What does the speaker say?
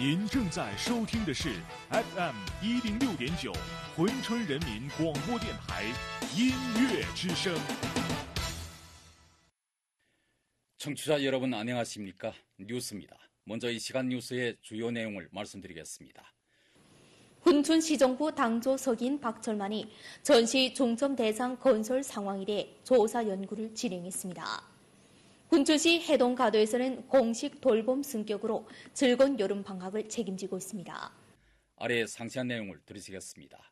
您正在收听的是 FM 106.9珲春人民广播电台音乐之声。 청취자 여러분 안녕하십니까? 뉴스입니다. 먼저 이 시간 뉴스의 주요 내용을 말씀드리겠습니다. 훈춘시정부 당조석인 박철만이 전시 종점 대상 건설 상황에 대해 조사 연구를 진행했습니다. 훈춘시 해동가도에서는 공식 돌봄 승격으로 즐거운 여름방학을 책임지고 있습니다. 아래 상세한 내용을 들으시겠습니다.